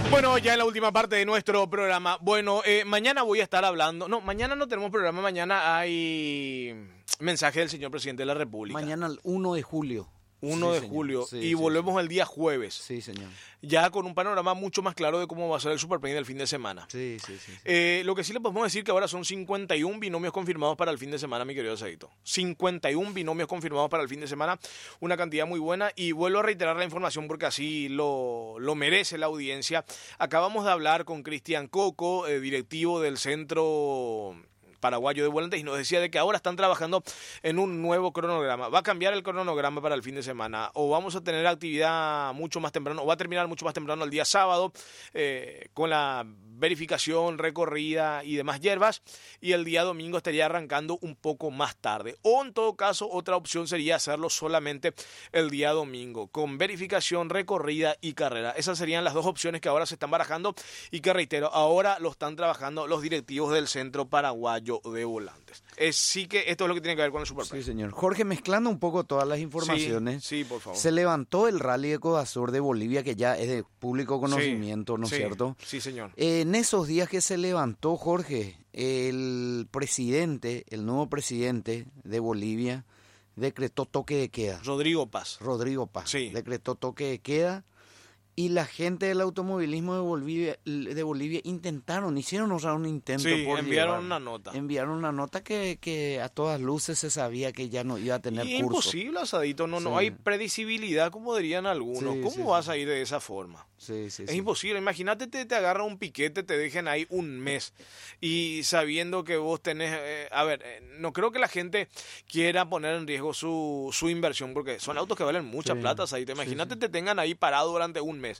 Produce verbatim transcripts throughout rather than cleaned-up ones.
Bueno, ya en la última parte de nuestro programa. Bueno, eh, mañana voy a estar hablando. No, mañana no tenemos programa. Mañana hay mensaje del señor presidente de la República. Mañana el uno de julio. uno Sí, de señor. julio. Sí, y sí, volvemos sí. el día jueves. Sí, señor. Ya con un panorama mucho más claro de cómo va a ser el Super Premio del fin de semana. Sí, sí, sí. sí. Eh, lo que sí le podemos decir que ahora son cincuenta y uno binomios confirmados para el fin de semana, mi querido Aceito. cincuenta y uno binomios confirmados para el fin de semana, una cantidad muy buena. Y vuelvo a reiterar la información porque así lo, lo merece la audiencia. Acabamos de hablar con Cristian Coco, eh, directivo del Centro Paraguayo de Volantes, y nos decía de que ahora están trabajando en un nuevo cronograma. Va a cambiar el cronograma para el fin de semana, o vamos a tener actividad mucho más temprano, o va a terminar mucho más temprano el día sábado, eh, con la verificación, recorrida y demás hierbas, y el día domingo estaría arrancando un poco más tarde. O en todo caso, otra opción sería hacerlo solamente el día domingo, con verificación, recorrida y carrera. Esas serían las dos opciones que ahora se están barajando y que, reitero, ahora lo están trabajando los directivos del Centro Paraguayo de Volantes. Es, sí que esto es lo que tiene que ver con el Super Premio. Sí, señor. Jorge, mezclando un poco todas las informaciones. Sí, sí, por favor. Se levantó el Rally de Codasur de Bolivia, que ya es de público conocimiento, sí, ¿no es sí, cierto? Sí, señor. Eh, en esos días que se levantó, Jorge, el presidente, el nuevo presidente de Bolivia, decretó toque de queda. Rodrigo Paz. Rodrigo Paz. Sí. Decretó toque de queda. Y la gente del automovilismo de Bolivia, de Bolivia intentaron, hicieron o sea, un intento Sí, por enviaron llevar. una nota. Enviaron una nota que, que a todas luces se sabía que ya no iba a tener Y curso. imposible, Asadito, no, no Sí. hay predecibilidad, como dirían algunos. Sí, ¿Cómo sí, vas sí. a ir de esa forma? Sí, sí, Es sí. imposible. Imagínate, te, te agarra un piquete, te dejen ahí un mes. Y sabiendo que vos tenés... eh, a ver, eh, no creo que la gente quiera poner en riesgo su, su inversión, porque son autos que valen mucha Sí, plata, Asadito. Imagínate, sí, sí. te tengan ahí parado durante un mes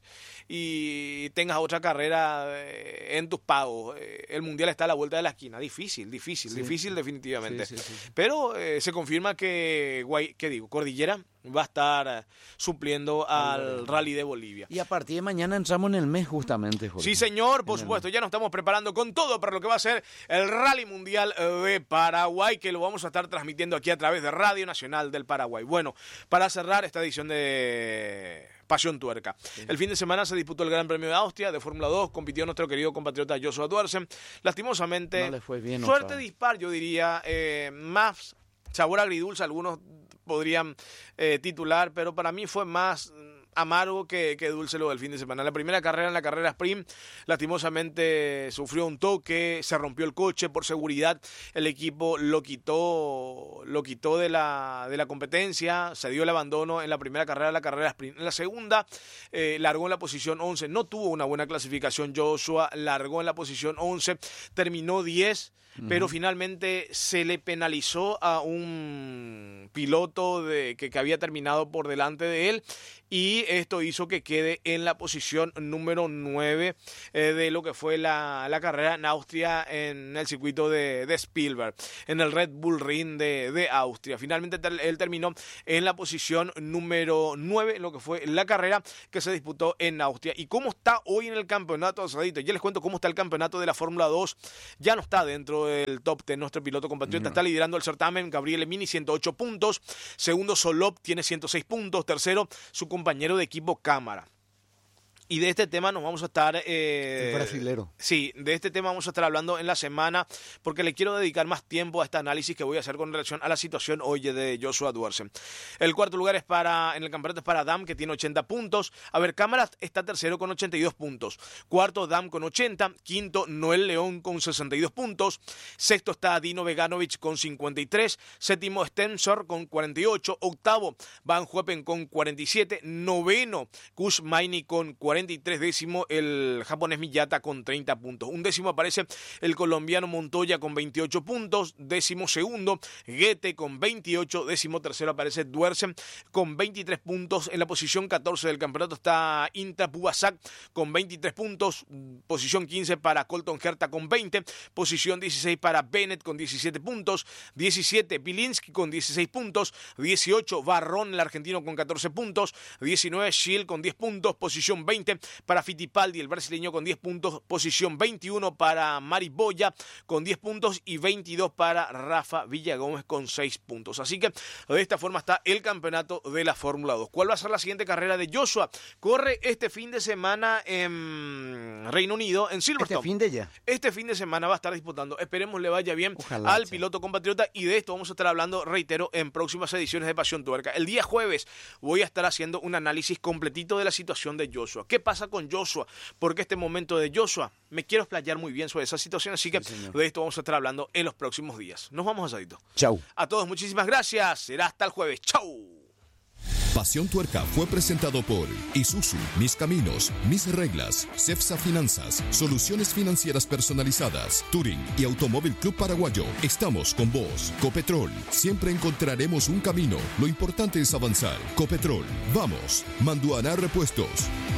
y tengas otra carrera eh, en tus pagos. Eh, el Mundial está a la vuelta de la esquina. Difícil, difícil, Sí. difícil definitivamente. Sí, sí, sí, sí. Pero eh, se confirma que, Guay, ¿qué digo? Cordillera va a estar eh, supliendo al Rally de Bolivia. Y a partir de mañana entramos en el mes justamente, Jorge. Sí, señor, por En el supuesto, ya nos estamos preparando con todo para lo que va a ser el Rally Mundial de Paraguay, que lo vamos a estar transmitiendo aquí a través de Radio Nacional del Paraguay. Bueno, para cerrar esta edición de Pasión Tuerca. Sí. El fin de semana se disputó el Gran Premio de Austria de Fórmula dos, compitió nuestro querido compatriota Joshua Duersen. Lastimosamente, no le fue bien, suerte otra. dispar, yo diría, eh, más sabor agridulce, algunos podrían eh, titular, pero para mí fue más amargo que, que dulce lo del fin de semana. La primera carrera, en la carrera sprint, lastimosamente sufrió un toque, se rompió el coche, por seguridad el equipo lo quitó, lo quitó de la, de la competencia, se dio el abandono en la primera carrera, la carrera sprint. En la segunda, eh, largó en la posición once, no tuvo una buena clasificación Joshua, largó en la posición once, terminó diez, uh-huh. pero finalmente se le penalizó a un piloto de, que, que había terminado por delante de él, y esto hizo que quede en la posición número nueve eh, de lo que fue la, la carrera en Austria en el circuito de, de Spielberg, en el Red Bull Ring de, de Austria. Finalmente ter, él terminó en la posición número nueve en lo que fue la carrera que se disputó en Austria. ¿Y cómo está hoy en el campeonato, Asadito? Ya les cuento cómo está el campeonato de la Fórmula dos. Ya no está dentro del top de nuestro piloto compatriota, no. Está liderando el certamen Gabriele Mini, ciento ocho puntos. Segundo, Solop, tiene ciento seis puntos. Tercero, su compañero de equipo Cámara. Y de este tema nos vamos a estar... Eh, el brasilero. Sí, de este tema vamos a estar hablando en la semana, porque le quiero dedicar más tiempo a este análisis que voy a hacer con relación a la situación hoy de Joshua Duersen. El cuarto lugar es para, en el campeonato es para Dam, que tiene ochenta puntos. A ver, Cámara está tercero con ochenta y dos puntos. Cuarto, Dam con ochenta. Quinto, Noel León con sesenta y dos puntos. Sexto está Dino Veganovic con cincuenta y tres. Séptimo, Stensor con cuarenta y ocho. Octavo, Van Huepen con cuarenta y siete. Noveno, Kush Maini con cuarenta y tres. Décimo, el japonés Miyata con treinta puntos. Un décimo aparece el colombiano Montoya con veintiocho puntos. Décimo segundo, Guete con veintiocho. Décimo tercero aparece Duersen con veintitrés puntos. En la posición catorce del campeonato está Inta Pubasak con veintitrés puntos. Posición quince para Colton Herta con veinte. Posición dieciséis para Bennett con diecisiete puntos. diecisiete, Pilinski con dieciséis puntos. dieciocho, Barrón, el argentino, con catorce puntos. diecinueve, Schill con diez puntos. Posición veinte, veinte para Fittipaldi, el brasileño con diez puntos, posición veintiuno para Mari Boya con diez puntos y veintidós para Rafa Villagómez con seis puntos. Así que de esta forma está el campeonato de la Fórmula dos. ¿Cuál va a ser la siguiente carrera de Joshua? Corre este fin de semana en Reino Unido, en Silverstone. Este fin de ya. Este fin de semana va a estar disputando. Esperemos le vaya bien Ojalá, al che. piloto compatriota, y de esto vamos a estar hablando, reitero, en próximas ediciones de Pasión Tuerca. El día jueves voy a estar haciendo un análisis completito de la situación de Joshua. ¿Qué pasa con Joshua? ¿Por qué este momento de Joshua? Me quiero explayar muy bien sobre esa situación, así que Sí, señor. de esto vamos a estar hablando en los próximos días. Nos vamos, Asadito. Chau. A todos, muchísimas gracias. Será hasta el jueves. ¡Chau! Pasión Tuerca fue presentado por Isuzu, Mis Caminos, Mis Reglas, Cepsa Finanzas, Soluciones Financieras Personalizadas, Turing y Automóvil Club Paraguayo. Estamos con vos. Copetrol, siempre encontraremos un camino. Lo importante es avanzar. Copetrol, vamos. Manduaná Repuestos.